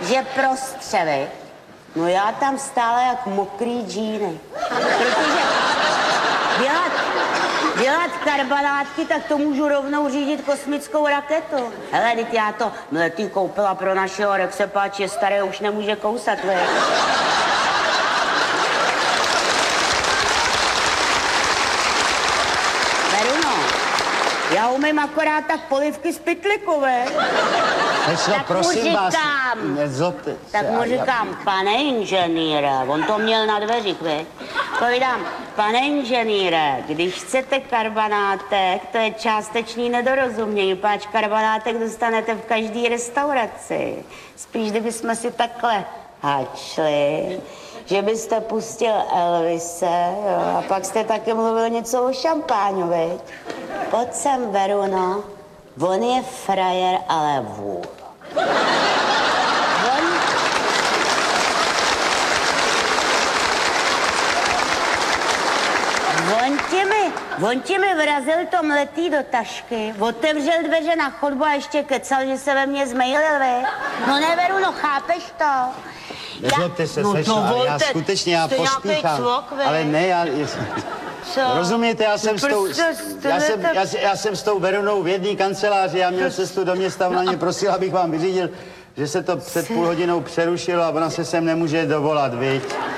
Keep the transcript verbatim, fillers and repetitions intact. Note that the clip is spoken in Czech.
že prostřely. No já tam stála jak mokrý džíny. Protože dělat, dělat karbanátky, tak to můžu rovnou řídit kosmickou raketu. Hele, teď já to mletý koupila pro našeho Rexepáče, staré už nemůže kousat, vej. Veruno, já umím akorát tak polivky z pytliku, vej. Nešlo, Tak mu prosím vás, říkám, nezlobte se, tak mu a já- říkám, pane inženýre, on to měl na dveřích, viď? Povídám, pane inženýre, když chcete karbanátek, to je částečný nedorozumění, páč karbanátek dostanete v každé restauraci. Spíš, kdybychom si takhle hačli, že byste pustil Elvise, jo, a pak jste taky mluvil něco o šampáňu, viď? Pojď sem, Veruno, on je frajer, ale vůl. On... On ti mi, on ti mi vrazil to mletý do tašky, otevřel dveře na chodbu a ještě kecal, že se ve mně zmejlil, vy. No ne, Veruno, chápeš to? Nezlobte se, no slečno, ale já dovolte, skutečně, já jste nějaký poslouchám. cvok, vy. Ale ne, já... Co? Rozumíte, já jsem, s tou, Prostě já, jsem, jste- já, jsem- já jsem s tou Verunou v jedné kanceláři, já měl cestu do města, ona mě prosila, abych vám vyřídil, že se to před půl hodinou přerušilo a ona se sem nemůže dovolat, viď?